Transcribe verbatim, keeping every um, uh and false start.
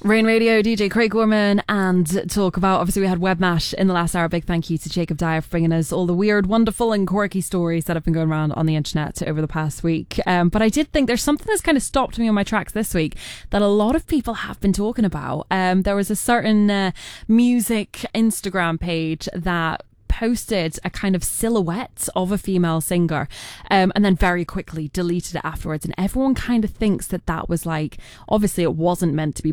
Rain Radio, D J Craig Gorman, and talk about, obviously we had WebMash in the last hour. Big thank you to Jacob Dyer for bringing us all the weird, wonderful and quirky stories that have been going around on the internet over the past week. Um, but I did think there's something that's kind of stopped me on my tracks this week that a lot of people have been talking about. Um, there was a certain uh, music Instagram page that posted a kind of silhouette of a female singer um, and then very quickly deleted it afterwards, and everyone kind of thinks that that was like, obviously it wasn't meant to be